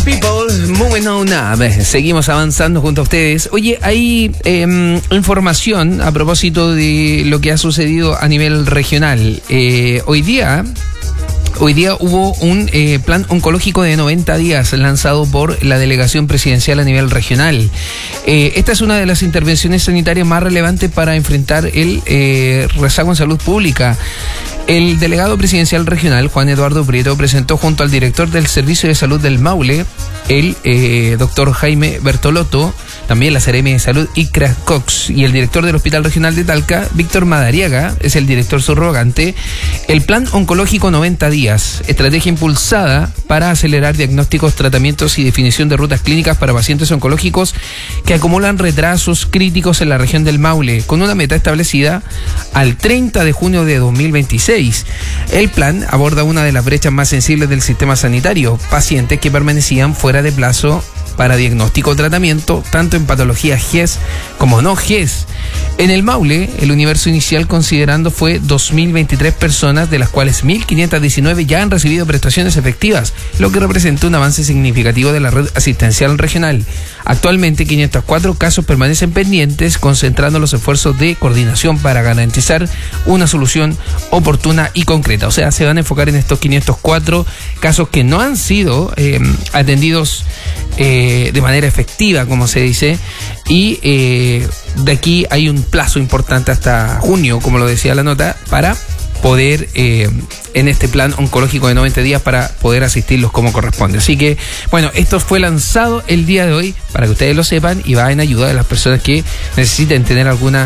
People, moving on up. Seguimos avanzando junto a ustedes. Oye, hay información a propósito de lo que ha sucedido a nivel regional. Hoy día hubo un plan oncológico de 90 días lanzado por la delegación presidencial a nivel regional. Esta es una de las intervenciones sanitarias más relevantes para enfrentar el rezago en salud pública. El delegado presidencial regional, Juan Eduardo Prieto, presentó junto al director del Servicio de Salud del Maule, el doctor Jaime Bertolotto, también la CRM de Salud, Icra Cox, y el director del Hospital Regional de Talca, Víctor Madariaga, es el director subrogante, el Plan Oncológico 90 días, estrategia impulsada para acelerar diagnósticos, tratamientos y definición de rutas clínicas para pacientes oncológicos que acumulan retrasos críticos en la región del Maule, con una meta establecida al 30 de junio de 2026. El plan aborda una de las brechas más sensibles del sistema sanitario, pacientes que permanecían fuera de plazo para diagnóstico o tratamiento, tanto en patologías GES como no GES. En el Maule, el universo inicial considerando fue 2.023 personas, de las cuales 1.519 ya han recibido prestaciones efectivas, lo que representa un avance significativo de la red asistencial regional. Actualmente, 504 casos permanecen pendientes, concentrando los esfuerzos de coordinación para garantizar una solución oportuna y concreta. O sea, se van a enfocar en estos 504 casos que no han sido atendidos de manera efectiva, como se dice, y de aquí hay un plazo importante hasta junio, como lo decía la nota, para poder en este plan oncológico de 90 días para poder asistirlos como corresponde. Así que, bueno, esto fue lanzado el día de hoy para que ustedes lo sepan y va en ayuda de las personas que necesiten tener alguna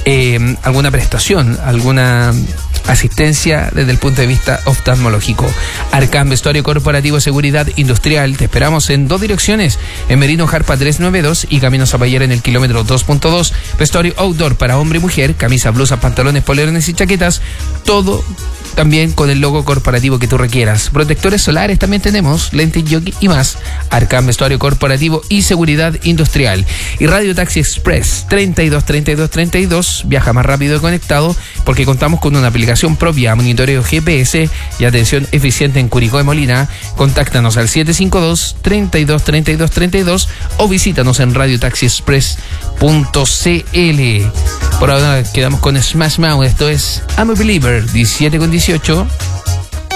prestación, alguna asistencia desde el punto de vista oftalmológico. Arcam Vestuario Corporativo Seguridad Industrial, te esperamos en dos direcciones, en Merino Jarpa 392 y Camino Zapallar en el kilómetro 2.2. Vestuario outdoor para hombre y mujer, camisas, blusas, pantalones, polerones y chaquetas, todo también con el logo corporativo que tú requieras. Protectores solares también tenemos, lentes, jockey y más. Arcam Vestuario Corporativo y Seguridad Industrial. Y Radio Taxi Express 323232, viaja más rápido y conectado porque contamos con una aplicación propia, monitoreo GPS y atención eficiente en Curicó de Molina. Contáctanos al 752-323232 o visítanos en radiotaxiexpress.cl. Por ahora quedamos con Smash Mouth, esto es I'm a Believer, 17 con 18.